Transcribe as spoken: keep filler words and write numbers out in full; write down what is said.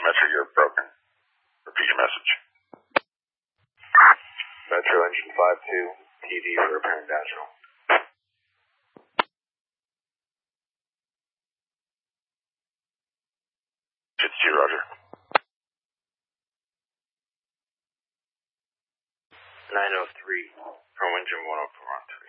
Metro, you're broken. Repeat your message. Metro engine five two, T D for repair and national. It's T, Roger. nine oh three, from engine one oh four on three.